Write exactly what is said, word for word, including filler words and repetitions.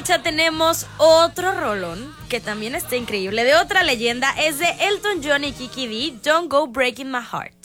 derecha tenemos otro rolón que también está increíble, de otra leyenda, es de Elton John y Kiki D, Don't Go Breaking My Heart.